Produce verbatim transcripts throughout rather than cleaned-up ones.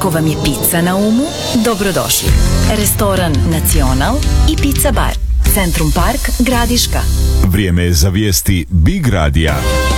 Ako vam je pizza na umu, dobrodošli. Restoran Nacional i Pizza Bar. Centrum Park, Gradiška. Vrijeme je za vijesti Big Radija.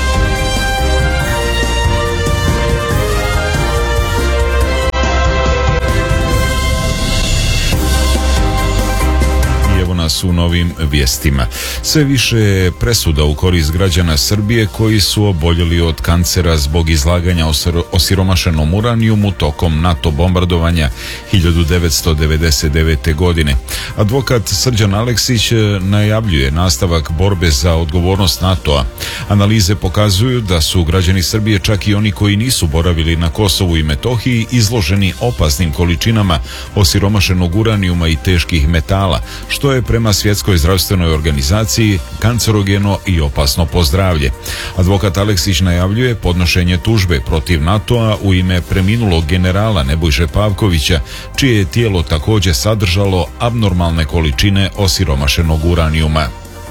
Nas u novim vijestima. Sve više presuda u korist građana Srbije koji su oboljeli od kancera zbog izlaganja osiromašenom uranijumu tokom NATO bombardovanja hiljadu devetsto devedeset devete. godine. Advokat Srđan Aleksić najavljuje nastavak borbe za odgovornost NATO-a. Analize pokazuju da su građani Srbije, čak i oni koji nisu boravili na Kosovu i Metohiji, izloženi opasnim količinama osiromašenog uranijuma i teških metala, što je prema Svjetskoj zdravstvenoj organizaciji kancerogeno i opasno po zdravlje. Advokat Aleksić najavljuje podnošenje tužbe protiv NATO-a u ime preminulog generala Nebojše Pavkovića, čije je tijelo također sadržalo abnormalne količine osiromašenog uranijuma.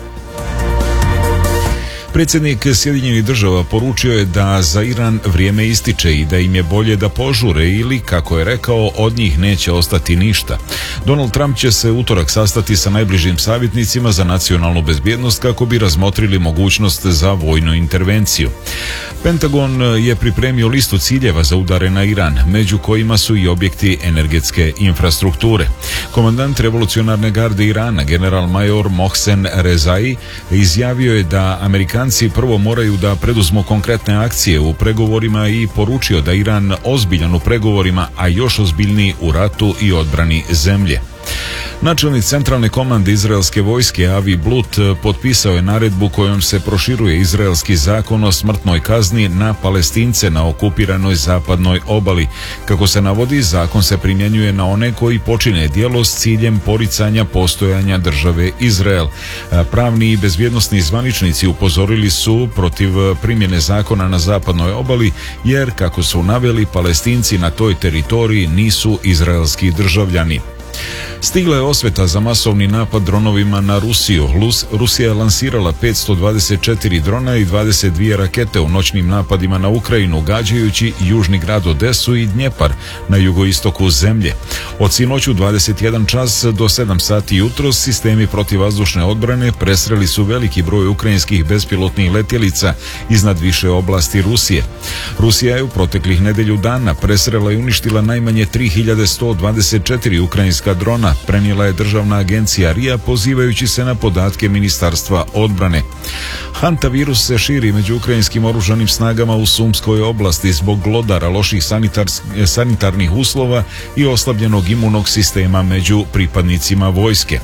Predsjednik Sjedinjenih država poručio je da za Iran vrijeme ističe i da im je bolje da požure ili, kako je rekao, od njih neće ostati ništa. Donald Trump će se utorak sastati sa najbližim savjetnicima za nacionalnu bezbjednost kako bi razmotrili mogućnost za vojnu intervenciju. Pentagon je pripremio listu ciljeva za udare na Iran, među kojima su i objekti energetske infrastrukture. Komandant revolucionarne garde Irana, general major Mohsen Rezai, izjavio je da Amerikanci prvo moraju da preduzmu konkretne akcije u pregovorima i poručio da Iran ozbiljan u pregovorima, a još ozbiljniji u ratu i odbrani zemlje. Načelnik centralne komande izraelske vojske Avi Blut potpisao je naredbu kojom se proširuje izraelski zakon o smrtnoj kazni na Palestince na okupiranoj zapadnoj obali. Kako se navodi, zakon se primjenjuje na one koji počine djelo s ciljem poricanja postojanja države Izrael. Pravni i bezbjednosni zvaničnici upozorili su protiv primjene zakona na zapadnoj obali, jer, kako su naveli, Palestinci na toj teritoriji nisu izraelski državljani. Stigla je osveta za masovni napad dronovima na Rusiju. Rusija je lansirala petsto dvadeset četiri drona i dvadeset dvije rakete u noćnim napadima na Ukrajinu, gađajući južni grad Odesu i Dnjepar na jugoistoku zemlje. Od sinoću dvadeset jedan čas do sedam sati jutros sistemi protivvazdušne odbrane presreli su veliki broj ukrajinskih bespilotnih letjelica iznad više oblasti Rusije. Rusija je u proteklih nedelju dana presrela i uništila najmanje tri hiljade sto dvadeset četiri ukrajinska drona, prenijela je državna agencija R I A pozivajući se na podatke Ministarstva odbrane. Hanta virus se širi među ukrajinskim oružanim snagama u Sumskoj oblasti zbog glodara, loših sanitar, sanitarnih uslova i oslabljenog imunog sistema među pripadnicima vojske.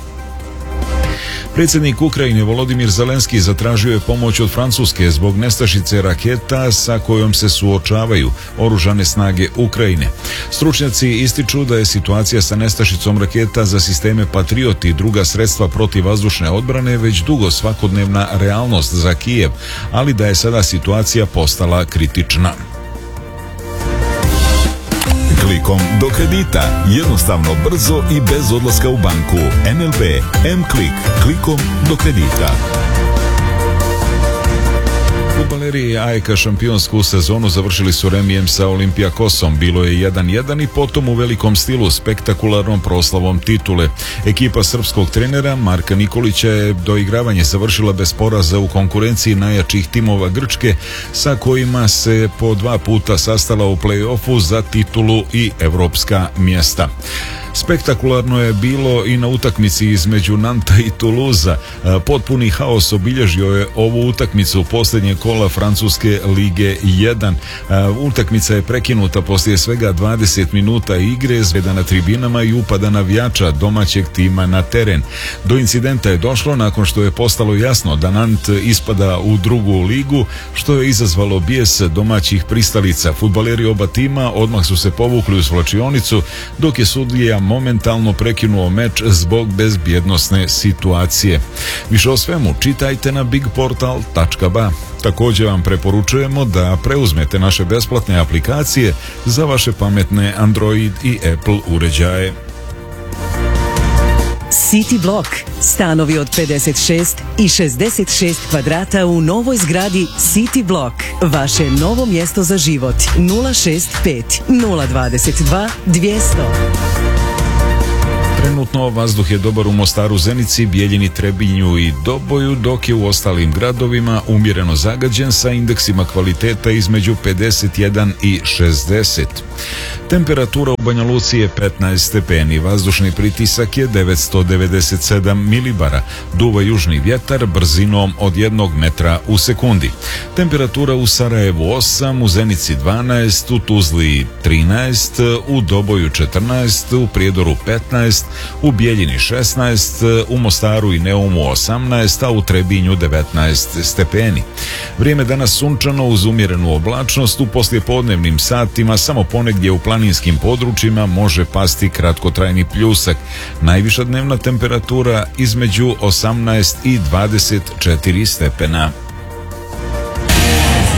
Predsjednik Ukrajine Volodimir Zelenski zatražio je pomoć od Francuske zbog nestašice raketa sa kojom se suočavaju oružane snage Ukrajine. Stručnjaci ističu da je situacija sa nestašicom raketa za sisteme Patriot i druga sredstva protivvazdušne odbrane već dugo svakodnevna realnost za Kijev, ali da je sada situacija postala kritična. Klikom do kredita. Jednostavno, brzo i bez odlaska u banku. N L B M-Klik. Klikom do kredita. Fudbaleri A E K šampionsku sezonu završili su remijem sa Olimpijakosom. Bilo je jedan jedan i potom u velikom stilu spektakularnom proslavom titule. Ekipa srpskog trenera Marka Nikolića je doigravanje završila bez poraza u konkurenciji najjačih timova Grčke, sa kojima se po dva puta sastala u play-offu za titulu i evropska mjesta. Spektakularno je bilo i na utakmici između Nanta i Toulouse. Potpuni haos obilježio je ovu utakmicu posljednje kola Francuske lige jedan. Utakmica je prekinuta poslije svega dvadeset minuta igre, zveda na tribinama i upada navijača domaćeg tima na teren. Do incidenta je došlo nakon što je postalo jasno da Nant ispada u drugu ligu, što je izazvalo bijes domaćih pristalica. Fudbaleri oba tima odmah su se povukli u svlačionicu, dok je sudija momentalno prekinuo meč zbog bezbjednosne situacije. Više o svemu čitajte na big portal tačka ba. Također vam preporučujemo da preuzmete naše besplatne aplikacije za vaše pametne Android i Apple uređaje. City Block. Stanovi od pedeset šest i šezdeset šest kvadrata u novoj zgradi City Block. Vaše novo mjesto za život. nula šest pet nula dvadeset dva dvjesto. Trenutno vazduh je dobar u Mostaru, Zenici, Bijeljini, Trebinju i Doboju, dok je u ostalim gradovima umjereno zagađen sa indeksima kvaliteta između pedeset jedan i šezdeset. Temperatura u Banja Luci je petnaest stepeni, vazdušni pritisak je devetsto devedeset sedam milibara, duva južni vjetar brzinom od jednog metra u sekundi. Temperatura u Sarajevu osam, u Zenici dvanaest, u Tuzli trinaest, u Doboju četrnaest, u Prijedoru petnaest, u Bijeljini šesnaest, u Mostaru i Neumu osamnaest, a u Trebinju devetnaest stepeni. Vrijeme danas sunčano uz umjerenu oblačnost, u poslijepodnevnim satima samo ponegdje u planinskim područjima može pasti kratkotrajni pljusak. Najviša dnevna temperatura između osamnaest i dvadeset četiri stepena.